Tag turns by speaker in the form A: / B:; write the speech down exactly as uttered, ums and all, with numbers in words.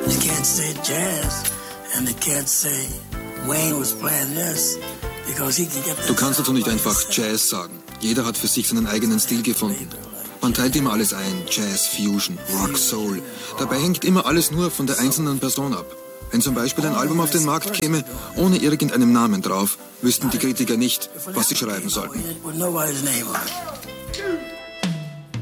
A: You can't say jazz and you can't say Wayne was playing this because he can get that.
B: Du kannst also nicht einfach Jazz sagen. Jeder hat für sich seinen eigenen Stil gefunden. Man teilt immer alles ein, Jazz, Fusion, Rock, Soul. Dabei hängt immer alles nur von der einzelnen Person ab. Wenn zum Beispiel ein Album auf den Markt käme, ohne irgendeinem Namen drauf, wüssten die Kritiker nicht, was sie schreiben sollten.
A: With nobody's name on it.